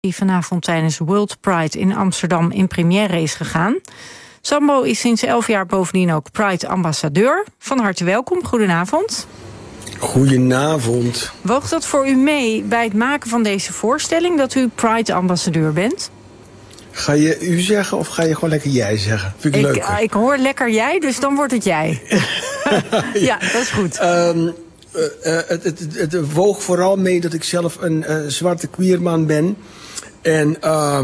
die vanavond tijdens World Pride in Amsterdam in première is gegaan. Sambo is sinds 11 jaar bovendien ook Pride-ambassadeur. Van harte welkom, goedenavond. Goedenavond. Woog dat voor u mee bij het maken van deze voorstelling, dat u Pride-ambassadeur bent? Ga je u zeggen of ga je gewoon lekker jij zeggen? Vind ik leuk. Ik hoor lekker jij, dus dan wordt het jij. Ja, dat is goed. Het woog vooral mee dat ik zelf een zwarte queer man ben. En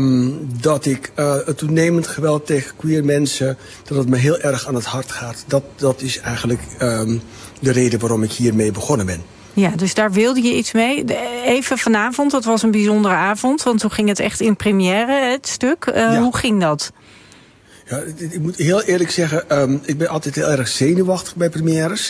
dat ik het toenemend geweld tegen queer mensen, dat het me heel erg aan het hart gaat. Dat is eigenlijk de reden waarom ik hiermee begonnen ben. Ja, dus daar wilde je iets mee. Even vanavond, dat was een bijzondere avond, want toen ging het echt in première, het stuk. Ja. Hoe ging dat? Ja, ik moet heel eerlijk zeggen, ik ben altijd heel erg zenuwachtig bij premières.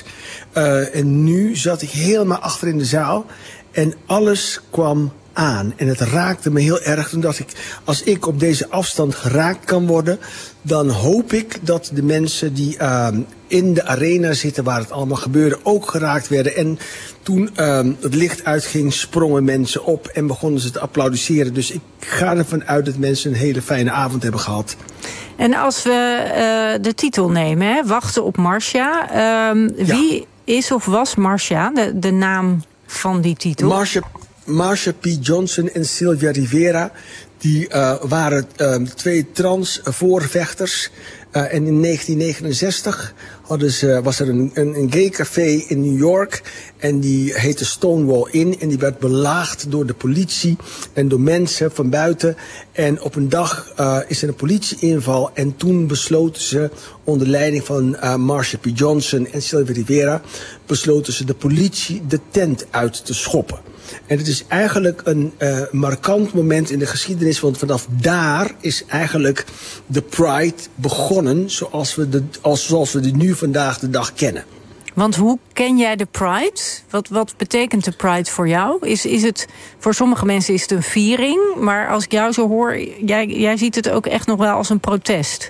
En nu zat ik helemaal achter in de zaal en alles kwam aan. En het raakte me heel erg. Toen dacht ik, als ik op deze afstand geraakt kan worden, dan hoop ik dat de mensen die in de arena zitten waar het allemaal gebeurde ook geraakt werden. En toen het licht uitging, sprongen mensen op en begonnen ze te applaudisseren. Dus ik ga ervan uit dat mensen een hele fijne avond hebben gehad. En als we de titel nemen, hè, Wachten op Marcia. Wie is of was Marcia, de naam van die titel? Marsha P. Johnson en Sylvia Rivera, die waren twee trans voorvechters. En in 1969 was er een gay café in New York. En die heette Stonewall Inn. En die werd belaagd door de politie en door mensen van buiten. En op een dag is er een politieinval. En toen besloten ze, onder leiding van Marsha P. Johnson en Sylvia Rivera, besloten ze de politie de tent uit te schoppen. En het is eigenlijk een markant moment in de geschiedenis, want vanaf daar is eigenlijk de Pride begonnen zoals we die nu vandaag de dag kennen. Want hoe ken jij de Pride? Wat betekent de Pride voor jou? Is het, voor sommige mensen is het een viering, maar als ik jou zo hoor, jij ziet het ook echt nog wel als een protest.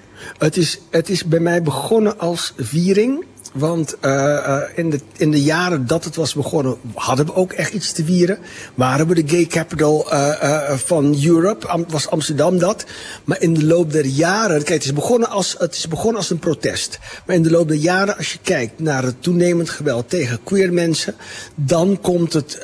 Het is bij mij begonnen als viering. Want in de jaren dat het was begonnen, hadden we ook echt iets te vieren. Waren we de gay capital van Europe, was Amsterdam dat. Maar in de loop der jaren, kijk, het is begonnen als een protest. Maar in de loop der jaren, als je kijkt naar het toenemend geweld tegen queer mensen, dan komt het,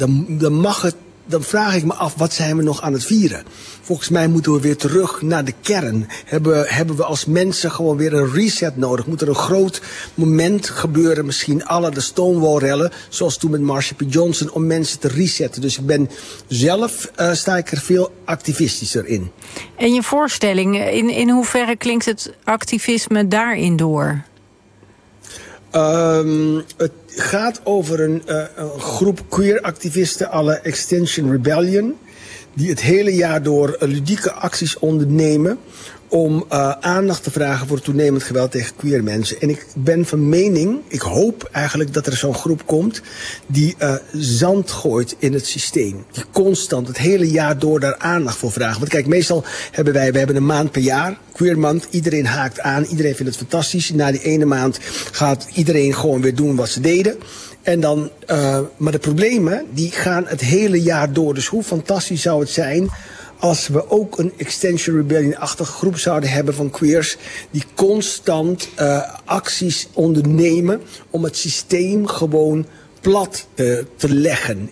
dan vraag ik me af, wat zijn we nog aan het vieren? Volgens mij moeten we weer terug naar de kern. Hebben we als mensen gewoon weer een reset nodig? Moet er een groot moment gebeuren, misschien à la de Stonewall-rellen, zoals toen met Marsha P. Johnson, om mensen te resetten. Dus ik ben zelf, sta ik er veel activistischer in. En je voorstelling, in hoeverre klinkt het activisme daarin door? Het gaat over een groep queer-activisten à la Extinction Rebellion, die het hele jaar door ludieke acties ondernemen om aandacht te vragen voor het toenemend geweld tegen queer mensen. En ik ben van mening, ik hoop eigenlijk dat er zo'n groep komt die zand gooit in het systeem. Die constant het hele jaar door daar aandacht voor vragen. Want kijk, meestal hebben we hebben een maand per jaar, Queer Month, iedereen haakt aan, iedereen vindt het fantastisch. Na die ene maand gaat iedereen gewoon weer doen wat ze deden. En dan, maar de problemen die gaan het hele jaar door. Dus hoe fantastisch zou het zijn als we ook een Extinction Rebellion-achtige groep zouden hebben van queers die constant acties ondernemen om het systeem gewoon plat te leggen.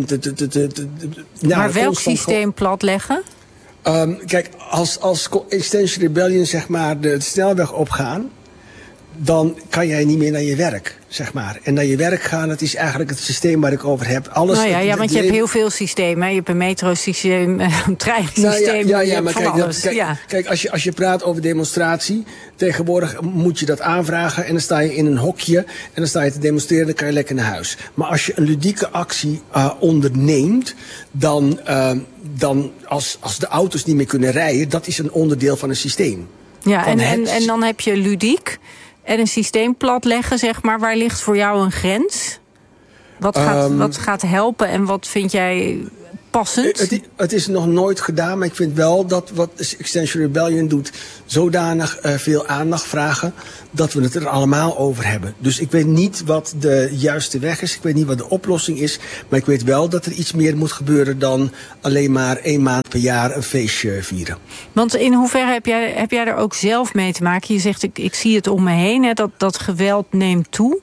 Maar welk systeem plat leggen? Kijk, als Extinction Rebellion zeg maar de snelweg opgaan, dan kan jij niet meer naar je werk, zeg maar. En naar je werk gaan, het is eigenlijk het systeem waar ik over heb. Alles, want je hebt heel veel systemen. Je hebt een metrosysteem, een treinsysteem. Maar kijk, als je praat over demonstratie, tegenwoordig moet je dat aanvragen en dan sta je in een hokje en dan sta je te demonstreren, dan kan je lekker naar huis. Maar als je een ludieke actie onderneemt, dan als de auto's niet meer kunnen rijden, dat is een onderdeel van een systeem. Ja, en dan heb je ludiek en een systeem platleggen, zeg maar. Waar ligt voor jou een grens? Wat gaat helpen en wat vind jij passend? Het is nog nooit gedaan, maar ik vind wel dat wat Extinction Rebellion doet zodanig veel aandacht vragen dat we het er allemaal over hebben. Dus ik weet niet wat de juiste weg is, ik weet niet wat de oplossing is, maar ik weet wel dat er iets meer moet gebeuren dan alleen maar 1 maand per jaar een feestje vieren. Want in hoeverre heb jij er ook zelf mee te maken? Je zegt, ik zie het om me heen, hè, dat geweld neemt toe.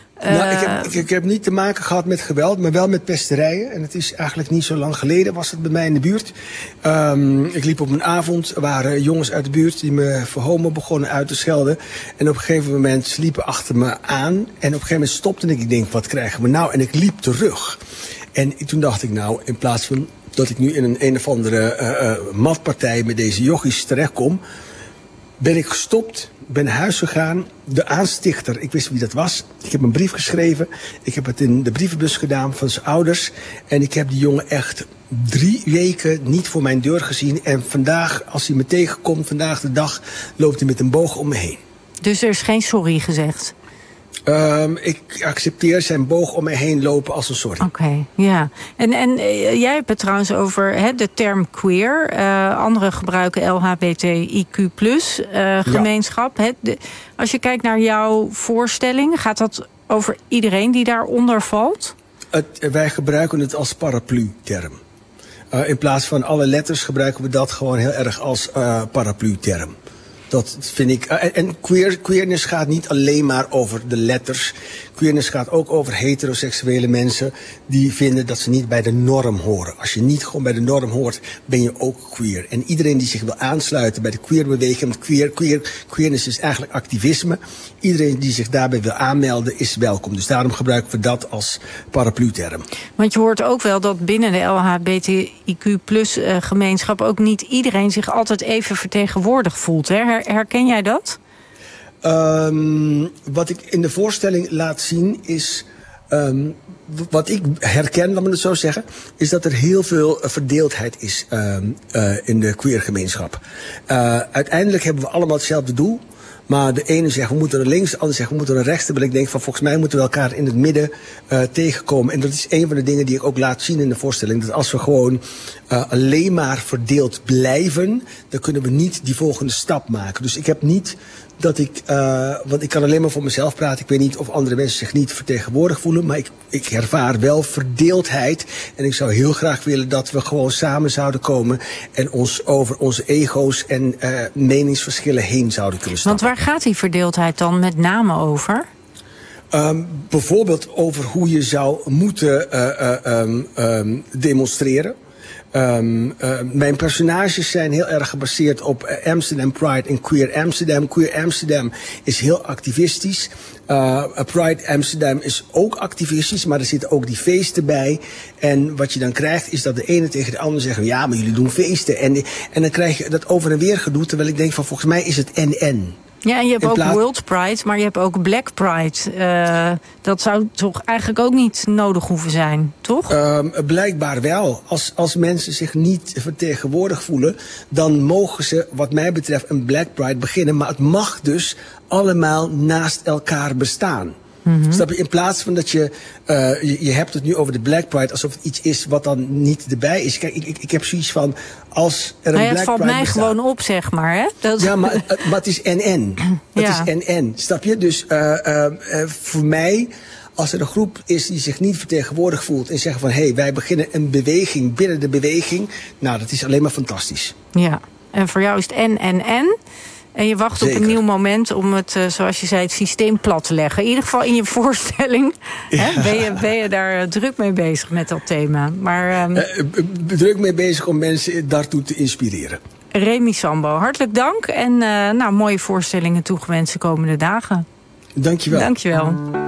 Ik heb niet te maken gehad met geweld, maar wel met pesterijen. En het is eigenlijk niet zo lang geleden, was het bij mij in de buurt. Ik liep op een avond, er waren jongens uit de buurt die me voor homo begonnen uit te schelden. En op een gegeven moment liepen achter me aan. En op een gegeven moment stopte ik denk, wat krijgen we nou? En ik liep terug. En toen dacht ik, nou, in plaats van dat ik nu in een of andere matpartij met deze jochies terechtkom, ben ik gestopt, ben naar huis gegaan. De aanstichter, ik wist wie dat was. Ik heb een brief geschreven. Ik heb het in de brievenbus gedaan van zijn ouders. En ik heb die jongen echt 3 weken niet voor mijn deur gezien. En vandaag, als hij me tegenkomt, vandaag de dag, loopt hij met een boog om me heen. Dus er is geen sorry gezegd? Ik accepteer zijn boog om me heen lopen als een sorry. Oké, ja. En jij hebt het trouwens over de term queer. Anderen gebruiken LHBTIQ+ gemeenschap. Ja. Als je kijkt naar jouw voorstelling, gaat dat over iedereen die daaronder valt? Wij gebruiken het als paraplu-term. In plaats van alle letters gebruiken we dat gewoon heel erg als paraplu-term. Dat vind ik. En queerness gaat niet alleen maar over de letters. Queerness gaat ook over heteroseksuele mensen die vinden dat ze niet bij de norm horen. Als je niet gewoon bij de norm hoort, ben je ook queer. En iedereen die zich wil aansluiten bij de queerbeweging, queerness is eigenlijk activisme. Iedereen die zich daarbij wil aanmelden is welkom. Dus daarom gebruiken we dat als paraplu-term. Want je hoort ook wel dat binnen de LHBTIQ+ gemeenschap ook niet iedereen zich altijd even vertegenwoordigd voelt. Hè? Herken jij dat? Wat ik in de voorstelling laat zien is, wat ik herken, laat me het zo zeggen, is dat er heel veel verdeeldheid is in de queergemeenschap. Uiteindelijk hebben we allemaal hetzelfde doel. Maar de ene zegt we moeten naar links, de ander zegt we moeten naar rechts. Terwijl ik denk van volgens mij moeten we elkaar in het midden tegenkomen. En dat is een van de dingen die ik ook laat zien in de voorstelling. Dat als we gewoon alleen maar verdeeld blijven, dan kunnen we niet die volgende stap maken. Dus ik heb niet dat ik, want ik kan alleen maar voor mezelf praten. Ik weet niet of andere mensen zich niet vertegenwoordigd voelen. Maar ik ervaar wel verdeeldheid. En ik zou heel graag willen dat we gewoon samen zouden komen en ons over onze ego's en meningsverschillen heen zouden kunnen stappen. Want waar gaat die verdeeldheid dan met name over? Bijvoorbeeld over hoe je zou moeten demonstreren. Mijn personages zijn heel erg gebaseerd op Amsterdam Pride en Queer Amsterdam. Queer Amsterdam is heel activistisch. Pride Amsterdam is ook activistisch, maar er zitten ook die feesten bij. En wat je dan krijgt is dat de ene tegen de ander zegt, ja, maar jullie doen feesten. En dan krijg je dat over en weer gedoe, terwijl ik denk van volgens mij is het en. Ja, en je hebt ook World Pride, maar je hebt ook Black Pride. Dat zou toch eigenlijk ook niet nodig hoeven zijn, toch? Blijkbaar wel. Als mensen zich niet vertegenwoordigd voelen, dan mogen ze wat mij betreft een Black Pride beginnen. Maar het mag dus allemaal naast elkaar bestaan. Mm-hmm. Snap je? In plaats van dat je hebt het nu over de Black Pride alsof het iets is wat dan niet erbij is. Kijk, ik heb zoiets van, als er een Black Pride bestaat, het valt mij gewoon op, zeg maar. Hè? Dat... Ja, maar het is en. Het is en. Snap je? Dus voor mij, als er een groep is die zich niet vertegenwoordigd voelt en zeggen van, hé, wij beginnen een beweging binnen de beweging. Nou, dat is alleen maar fantastisch. Ja, en voor jou is het en. En je wacht op een nieuw moment om het, zoals je zei, het systeem plat te leggen. In ieder geval in je voorstelling ben je daar druk mee bezig met dat thema. Maar, druk mee bezig om mensen daartoe te inspireren. Remy Sambo, hartelijk dank. En mooie voorstellingen toegewenst de komende dagen. Dankjewel. Dankjewel.